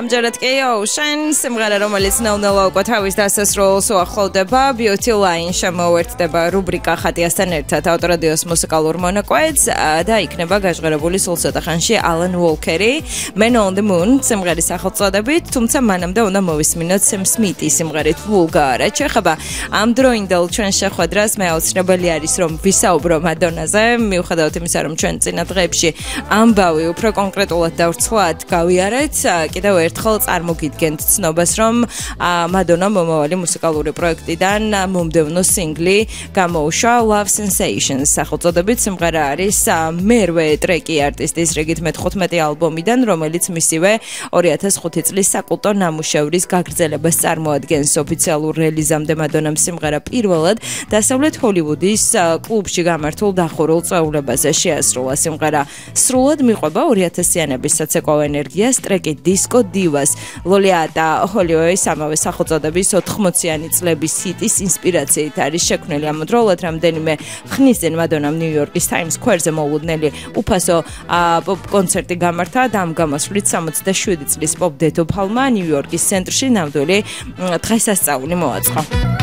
ამჯერად კი Ocean სიმღერა რომელიც ნელ-ნელა უკვე თავის დასასრულს უახლოვდება Beauty Line შემოუერთდება რუბრიკა ხატიასთან ერთად ავტორადიოს მუსიკალურ მონაკვეთს და იქნება გაჟღერებული სულ ცოტა ხანში Alan Walker-ი Man on the Moon სიმღერის სახელწოდებით თუმცა მანამდე უნდა მოვისმინოთ Sam Smith-ის სიმღერით Vulgar ეხება ამ დროინდელ ჩვენ შეხვედრას მე აუცილებელი არის რომ ვისაუბრო მადონაზე მიუხედავად იმისა რომ ჩვენ წინა დღეებში ამბავი უფრო კონკრეტულად და ვრცლად გავიარეთ კიდევ ერთხელ წარმოგიდგენთ ცნობას რომ მადონა მომავალი მუსიკალური პროექტიდან მომდევნო სინგლი გამოუშვა Love Sensations სახელწოდებით სიმღერა არის მერვე ტრეკი არტისტის რიგით მე-15 ალბომიდან რომელიც მისივე 2005 წლის საკულტო ნამუშევრის გაგრძელებას წარმოადგენს ოფიციალურ რელიზამდე მადონამ სიმღერა პირველად დასავლეთ ჰოლივუდის კლუბში გამართულ დახურულ წვეულებაზე შეასრულა სიმღერა სრულად მიყვება 2000-იანების საცეკვაო ენერგიას ტრეკი დისკო დივას ლოლიატა ჰოლიოის ამავე სახელწოდების 80-იანი წლების ჰიტის ინსპირაციით არის შექმნილი ამავდროულად რამდენიმე ხნის წინ მადონამ ნიუ-იორკის Times Square-ზე მოულოდნელი უფასო პოპ კონცერტი გამართა და ამ გამოსვლით 67 წლის პოპ დედოფალმა ნიუ-იორკის ცენტრში ნამდვილი დღესასწაული მოაწყო.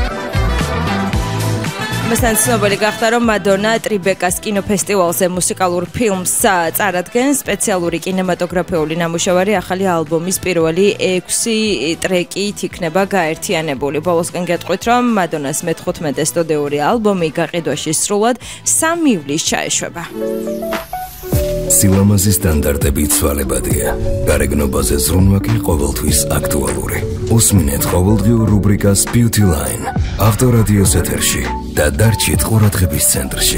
მასთან ცნობილი გახდა რომ მადონა ტრიბეკას კინოფესტივალზე მუსიკალურ ფილმს წარადგენს სპეციალური კინემატოგრაფიული ნამუშევარი ახალი ალბომის პირველი 6 ტრეკით იქნება გაერთიანებული. ბოლოსკენ გეტყვით რომ მადონას მე-15 სტუდიური ალბომი გაყიდვაში სრულად 3 ივლისს ჩაეშვება. სილამაზის სტანდარტები ცვალებადია. გარეგნობაზე ზრუნვა კი ყოველთვის აქტუალური. უსმინეთ ყოველდღიურ რუბრიკას Beauty Line ავტორადიოს ეთერში და დარჩით ყურადღების ცენტრში.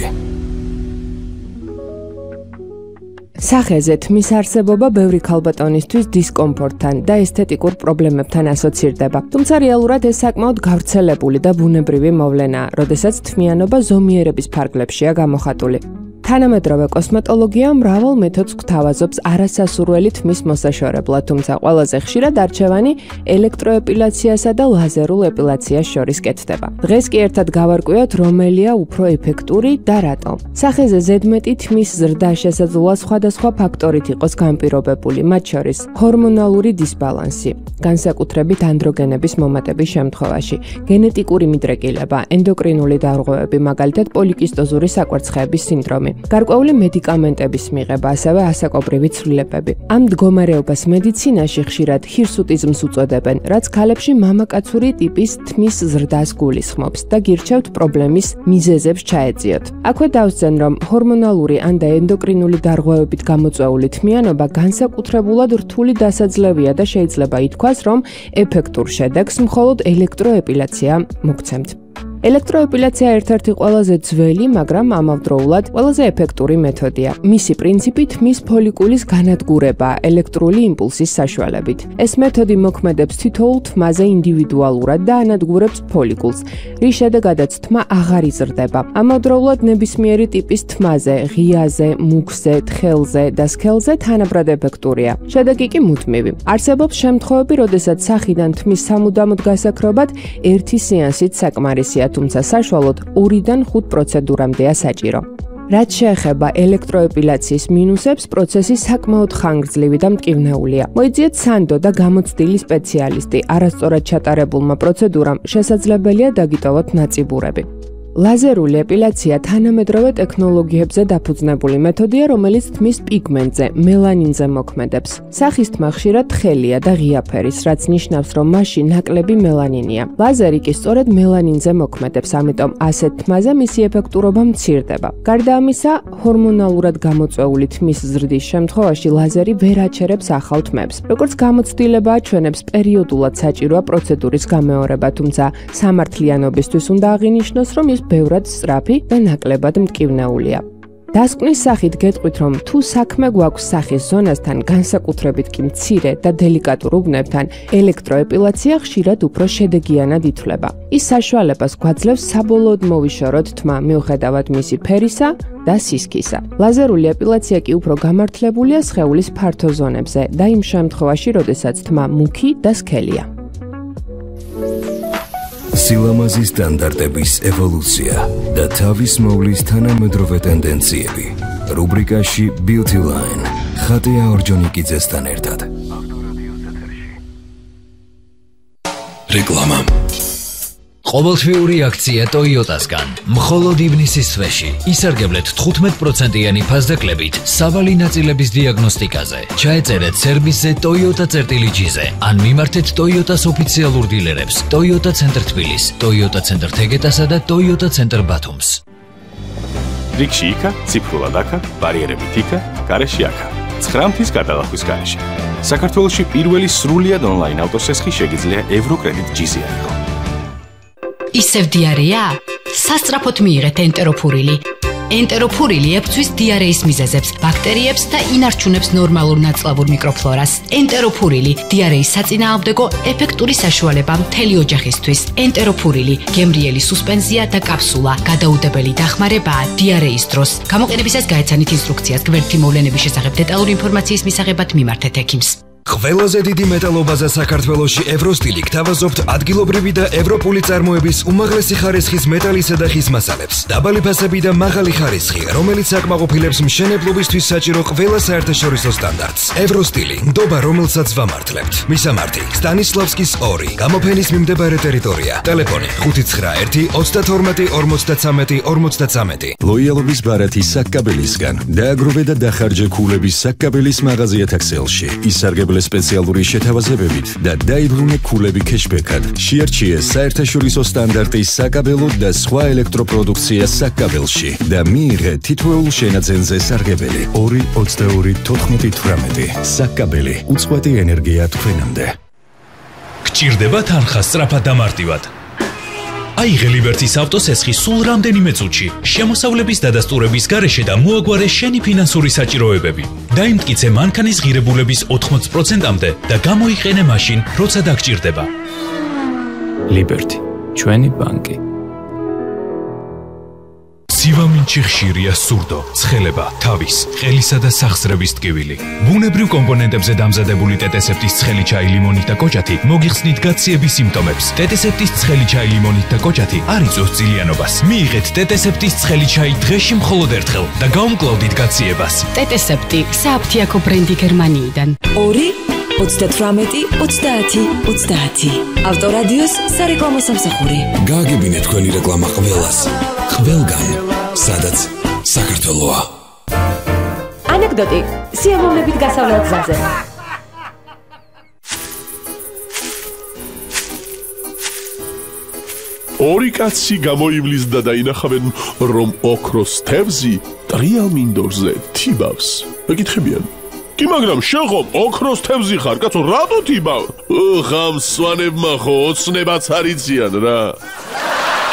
სახეზე თმის არსებობა ბევრი ქალბატონისთვის დისკომფორტთან და ესთეტიკურ პრობლემებთან ასოცირდება. თუმცა რეალურად ეს საკმაოდ გავრცელებული და ბუნებრივი მოვლენაა, როდესაც თმიანობა ზომიერების ფარგლებშია გამოხატული. თანამედროვე კოსმეტოლოგია მრავალ მეთოდს გვთავაზობს არასასურველი თმის მოსაშორებლად, თუმცა ყველაზე ხშირად არჩევანი ელექტროეპილაციასა და ლაზერულ ეპილაციას შორის კეთდება. დღეს კი ერთად გავარკვიოთ, რომელია უფრო ეფექტური და რატო. სახეზე ზედმეტი თმის ზრდა შესაძლოა სხვადასხვა ფაქტორით იყოს განპირობებული, მათ შორის ჰორმონალური დისბალანსი, განსაკუთრებით ანდროგენების მომატების შემთხვევაში, გენეტიკური მიდრეკილება, ენდოკრინული დარღვევები, მაგალითად პოლიკისტოზური საკვერცხეების სინდრომი. გარკვეული მედიკამენტების მიღება, ასევე ასაკობრივი ცვლილებები. ამ მდგომარეობას მედიცინაში ხშირად ჰირსუტიზმს უწოდებენ, რაც ქალებში მამაკაცური ტიპის თმის ზრდას გულისხმობს და გირჩევთ პრობლემის მიზეზებს ჩაეწიოთ. აქვე დავსწენ, რომ ჰორმონალური ან და ენდოკრინული დარღვევებით გამოწვეული თმიანობა განსაკუთრებულად რთული დასაძლევია და შეიძლება ითქვას, რომ ეფექტურ შედეგს მხოლოდ ელექტროეპილაცია მოგცემთ. ელექტროეპილაცია ერთ-ერთი ყველაზე ძველი, მაგრამ ამავდროულად ყველაზე ეფექტური მეთოდია. მისი პრინციპი თმის ფოლიკულის განადგურება ელექტრული იმპულსის საშუალებით. ეს მეთოდი მოქმედებს თითოეულ თმაზე ინდივიდუალურად და ანადგურებს ფოლიკულს, რის შედეგადაც თმა აღარ იზრდება. ამავდროულად ნებისმიერი ტიპის თმაზე, ღიაზე, მუქზე, თხელზე და სქელზე თანაბრად ეფექტურია. შედეგი კი მუდმივი. არსებობს შემთხვევები, როდესაც სახიდან თმის სამუდამოდ გასაქრობად ერთი სეანსით საკმარისია. თუმცა საშუალოდ 2-დან 5 პროცედურამდეა საჭირო. რაც შეეხება ელექტროეპილაციის მინუსებს, პროცესი საკმაოდ ხანგრძლივი და მტკივნეულია. მოიძიეთ სანდო და გამოცდილი სპეციალისტი. არასწორად ჩატარებულმა პროცედურამ შესაძლებელია დაგიტოვოთ ნაწიბურები. ლაზერული ეპილაცია თანამედროვე ტექნოლოგიებზე დაფუძნებული მეთოდია, რომელიც თმის პიგმენტზე, მელანინზე მოქმედებს. სახის თმა ხშირად თხელია და ღიაფერის, რაც ნიშნავს, რომ მასში ნაკლები მელანინია. ლაზერი კი სწორედ მელანინზე მოქმედებს, ამიტომ ასეთ თმაზე მისი ეფექტურობა მცირდება. გარდა ამისა, ჰორმონალურად გამოწვეული თმის ზრდის შემთხვევაში ლაზერი ვერ აჩერებს ახალ თმებს. როგორც გამოცდილება აჩვენებს, პერიოდულად საჭიროა პროცედურის გამეორება, თუმცა სამართლიანობისთვის უნდა აღინიშნოს, რომ ის ბევრად სწრაფი და ნაკლებად მტკივნეულია. დასკვნის სახით გეტყვით, რომ თუ საქმე გვაქვს სახის ზონასთან, განსაკუთრებით კი მცირე და დელიკატურ უბნებთან, ელექტროეპილაცია ხშირად უფრო შედეგიანად ითვლება. ის საშუალებას გვაძლევს საბოლოოდ მოვიშოროთ თმა, მიუხედავად მისი ფერისა და სისქისა. ლაზერული ეპილაცია კი უფრო გამართლებულია სხეულის ფართო ზონებზე და იმ შემთხვევაში, როდესაც თმა მუქი და სქელია. სილამაზის სტანდარტების ევოლუცია და თავის მოვლის თანამედროვე ტენდენციები. რუბრიკაში Beauty Line ხატია ორჯონიკიძესთან ერთად. რეკლამა. ყოველთვიური აქცია Toyota-სგან. მხოლოდ ივნისის თვეში ისარგებლეთ 15%-იანი ფასდაკლებით სავალი ნაწილების დიაგნოსტიკაზე. ჩაეწერეთ სერვისზე Toyota-G-ზე ან მიმართეთ Toyota-s ოფიციალურ დილერებს Toyota Center თბილის, Toyota Center თეგეტასა და Toyota Center ბათუმს. რიგში იქა, ციფრულად აქა, ბარიერებით იქა, გარეში აქა. 9 მთის გადალახვის გარეშე. საქართველოში პირველი სრულიად ონლაინ ავტოსესხი შეგიძლია ევროკრედიტ G-ზე აიღო. ისევ დიარეა? სასწრაფოდ მიიღეთ ენტეროფურილი. ენტეროფურილი ებრძვის დიარეის მიზეზებს, ბაქტერიებს და ინარჩუნებს ნორმალურ ნაწლავურ მიკროფლორას. ენტეროფურილი დიარეის საწინააღმდეგო ეფექტური საშუალება მთელი ოჯახისთვის. ენტეროფურილი გემრიელი სუსპენზია და კაფსულა, გადაუდებელი დახმარებაა დიარეის დროს. გამოყენებისას გაეცანით ინსტრუქციას. გვერდითი მოვლენების შესახებ დეტალური ინფორმაციის მისაღებად მიმართეთ ექიმს. ყველაზე დიდი მეტალობაზე საქართველოში ევროსტილი გთავაზობთ ადგილობრივი და ევროპული წარმოების უმაღლესი ხარისხის მეტალისა და ხის მასალებს. დაბალი ფასები და მაღალი ხარისხი, რომელიც აკმაყოფილებს მშენებლობისთვის საჭირო ყველა საერთაშორისო სტანდარტს. ევროსტილი, ნდობა, რომელსაც ვამართლებთ. მისამართი: სტანისლავსკის 2, გამოფენის მიმდებარე ტერიტორია. ტელეფონი: 591 32 53 53. ლოიალობის ბარათი საკკაბელისგან. დააგროვე და დახარჯე ქულების საკკაბელის მაღაზია თაქსელში. ისარგებლე სპეციალური შეთავაზებებით და დაიბრუნე ქულები кэშბექად. შეარჩიე საერთაშორისო სტანდარტის საკაბელო და სხვა ელექტროპროდუქცია საკაბელში და მიიღე თითოეულ შენაძენზე სარგებელი 2-22-14-18. საკაბელი, უწყვეტი ენერგია თქვენამდე. გჭირდება თანხა სწრაფად და მარტივად. აიღე ლიბერტის ავტოსესხი სულ რამდენიმე წუთში, შემოსავლების დადასტურების გარეშე და მოაგვარე შენი ფინანსური საჭიროებები. დაიმტკიცე მანქანის ღირებულების 80%-მდე და გამოიყენე მაშინ, როცა დაგჭირდება. ლიბერტი, ჩვენი ბანკი. სივამინჩი ხშირია სურდო, ცხელება, თავის, ყელისა და სახსრების ტკივილი. ბუნებრივ კომპონენტებზე დამზადებული ტეტესეპტის ცხელი ჩაი, ლიმონით და კოჭათი მოგიხსნით გაციების სიმპტომებს. ტეტესეპტის ცხელი ჩაი, ლიმონით და კოჭათი არ იწვევს ძილიანობას. მიიღეთ ტეტესეპტის ცხელი ჩაი დღეში მხოლოდ ერთხელ და გაუმკლავდით გაციებას. ტეტესეპტი, სააფთიაქო ბრენდი გერმანიიდან. 2-30-30-30. ავტორადიოს სარეკლამო სამსახური. გააგებინეთ თქვენი რეკლამა ყველას. ყველგან, სადაც საქართველოა. ანეკდოტი სიამოვნებით გასავლელ გზაზე. ორი კაცი გამოივლის და დაინახავენ, რომ ოქროს თევზი ტრიალ მინდორზე თიბავს. მეკითხებიან: კი, მაგრამ შენ ხომ ოქროს თევზი ხარ, კაცო, რატო თიბავ? ხამ სვანებმა ხო ოცნებაც არ იციან რა.